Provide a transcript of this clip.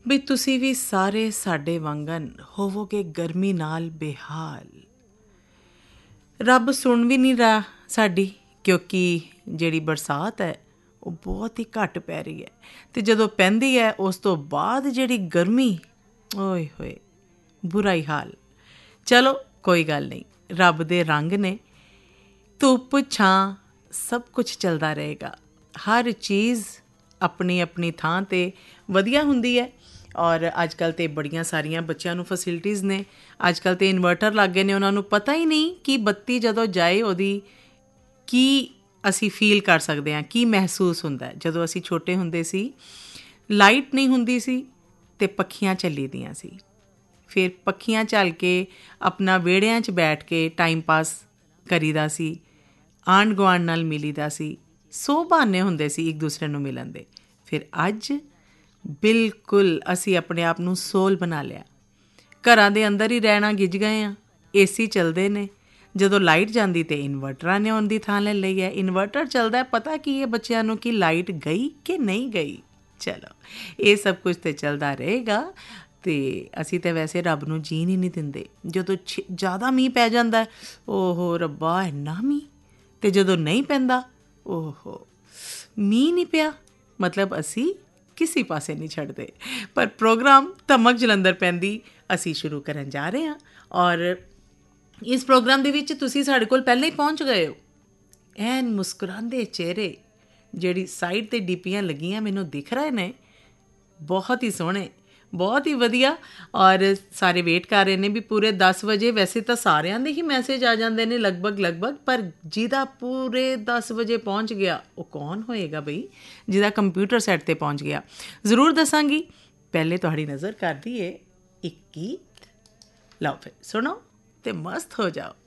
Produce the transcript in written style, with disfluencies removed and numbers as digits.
ਵੀ ਤੁਸੀਂ ਵੀ ਸਾਰੇ ਸਾਡੇ ਵਾਂਗਨ ਹੋਵੋਗੇ ਗਰਮੀ ਨਾਲ ਬੇਹਾਲ। ਰੱਬ ਸੁਣ ਵੀ ਨਹੀਂ ਰਿਹਾ ਸਾਡੀ, ਕਿਉਂਕਿ ਜਿਹੜੀ ਬਰਸਾਤ ਹੈ ਉਹ ਬਹੁਤ ਹੀ ਘੱਟ ਪੈ ਰਹੀ ਹੈ, ਅਤੇ ਜਦੋਂ ਪੈਂਦੀ ਹੈ ਉਸ ਤੋਂ ਬਾਅਦ ਜਿਹੜੀ ਗਰਮੀ, ਓਏ ਹੋਏ ਬੁਰਾ ਹੀ ਹਾਲ। ਚਲੋ ਕੋਈ ਗੱਲ ਨਹੀਂ, ਰੱਬ ਦੇ ਰੰਗ ਨੇ, ਧੁੱਪ ਛਾਂ ਸਭ ਕੁਛ ਚੱਲਦਾ ਰਹੇਗਾ। ਹਰ ਚੀਜ਼ ਆਪਣੀ ਆਪਣੀ ਥਾਂ 'ਤੇ ਵਧੀਆ ਹੁੰਦੀ ਹੈ। ਔਰ ਅੱਜ ਕੱਲ੍ਹ ਤਾਂ ਬੜੀਆਂ ਸਾਰੀਆਂ ਬੱਚਿਆਂ ਨੂੰ ਫੈਸਿਲਿਟੀਜ਼ ਨੇ। ਅੱਜ ਕੱਲ੍ਹ ਤਾਂ ਇਨਵਰਟਰ ਲੱਗ ਗਏ ਨੇ, ਉਹਨਾਂ ਨੂੰ ਪਤਾ ਹੀ ਨਹੀਂ ਕਿ ਬੱਤੀ ਜਦੋਂ ਜਾਏ ਉਹਦੀ ਕੀ ਅਸੀਂ ਫੀਲ ਕਰ ਸਕਦੇ ਹਾਂ, ਕੀ ਮਹਿਸੂਸ ਹੁੰਦਾ। ਜਦੋਂ ਅਸੀਂ ਛੋਟੇ ਹੁੰਦੇ ਸੀ, ਲਾਈਟ ਨਹੀਂ ਹੁੰਦੀ ਸੀ ਅਤੇ ਪੱਖੀਆਂ ਚੱਲੀ ਦੀਆਂ ਸੀ। ਫਿਰ ਪੱਖੀਆਂ ਝੱਲ ਕੇ ਆਪਣਾ ਵਿਹੜਿਆਂ 'ਚ ਬੈਠ ਕੇ ਟਾਈਮ ਪਾਸ ਕਰੀਦਾ ਸੀ, ਆਂਢ ਗੁਆਂਢ ਨਾਲ ਮਿਲੀਦਾ ਸੀ, ਸੌ ਬਹਾਨੇ ਹੁੰਦੇ ਸੀ ਇੱਕ ਦੂਸਰੇ ਨੂੰ ਮਿਲਣ ਦੇ। ਫਿਰ ਅੱਜ ਬਿਲਕੁਲ ਅਸੀਂ ਆਪਣੇ ਆਪ ਨੂੰ ਸੋਲ ਬਣਾ ਲਿਆ, ਘਰਾਂ ਦੇ ਅੰਦਰ ਹੀ ਰਹਿਣਾ ਗਿੱਝ ਗਏ ਹਾਂ। ਏਸੀ ਚੱਲਦੇ ਨੇ, ਜਦੋਂ ਲਾਈਟ ਜਾਂਦੀ ਤਾਂ ਇਨਵਰਟਰਾਂ ਨੇ ਆਉਣ ਦੀ ਥਾਂ ਲੈ ਲਈ ਹੈ। ਇਨਵਰਟਰ ਚੱਲਦਾ, ਪਤਾ ਕੀ ਹੈ ਬੱਚਿਆਂ ਨੂੰ ਕਿ ਲਾਈਟ ਗਈ ਕਿ ਨਹੀਂ ਗਈ। ਚਲੋ ਇਹ ਸਭ ਕੁਝ ਤਾਂ ਚੱਲਦਾ ਰਹੇਗਾ, ਅਤੇ ਅਸੀਂ ਤਾਂ ਵੈਸੇ ਰੱਬ ਨੂੰ ਜੀਣ ਹੀ ਨਹੀਂ ਦਿੰਦੇ। ਜਦੋਂ ਜ਼ਿਆਦਾ ਮੀਂਹ ਪੈ ਜਾਂਦਾ, ਓਹੋ ਰੱਬਾ ਇੰਨਾ ਮੀਂਹ, ਅਤੇ ਜਦੋਂ ਨਹੀਂ ਪੈਂਦਾ, ਓਹੋ ਮੀਂਹ ਨਹੀਂ ਪਿਆ, ਮਤਲਬ ਅਸੀਂ ਕਿਸੇ ਪਾਸੇ ਨਹੀਂ ਛੱਡਦੇ। ਪਰ ਪ੍ਰੋਗਰਾਮ ਧਮਕ ਜਲੰਧਰ ਪੈਂਦੀ ਅਸੀਂ ਸ਼ੁਰੂ ਕਰਨ ਜਾ ਰਹੇ ਹਾਂ, ਔਰ ਇਸ ਪ੍ਰੋਗਰਾਮ ਦੇ ਵਿੱਚ ਤੁਸੀਂ ਸਾਡੇ ਕੋਲ ਪਹਿਲਾਂ ਹੀ ਪਹੁੰਚ ਗਏ ਹੋ। ਐਨ ਮੁਸਕਰਾਉਂਦੇ ਚਿਹਰੇ ਜਿਹੜੀ ਸਾਈਡ 'ਤੇ ਡੀਪੀਆਂ ਲੱਗੀਆਂ ਮੈਨੂੰ ਦਿਖ ਰਹੇ ਨੇ, ਬਹੁਤ ਹੀ ਸੋਹਣੇ, ਬਹੁਤ ਹੀ ਵਧੀਆ। ਔਰ ਸਾਰੇ ਵੇਟ ਕਰ ਰਹੇ ਨੇ ਵੀ ਪੂਰੇ 10 ਵਜੇ, ਵੈਸੇ ਤਾਂ ਸਾਰਿਆਂ ਦੇ ਹੀ ਮੈਸੇਜ ਆ ਜਾਂਦੇ ਨੇ ਲਗਭਗ, ਪਰ ਜਿਹਦਾ ਪੂਰੇ 10 ਵਜੇ ਪਹੁੰਚ ਗਿਆ ਉਹ ਕੌਣ ਹੋਏਗਾ ਬਈ, ਜਿਹਦਾ ਕੰਪਿਊਟਰ ਸੈੱਟ 'ਤੇ ਪਹੁੰਚ ਗਿਆ। ਜ਼ਰੂਰ ਦੱਸਾਂਗੀ, ਪਹਿਲੇ ਤੁਹਾਡੀ ਨਜ਼ਰ ਕਰਦੀ ਏ ਇੱਕ ਗੀਤ। ਲਓ ਫਿਰ ਸੁਣੋ ਅਤੇ ਮਸਤ ਹੋ ਜਾਓ।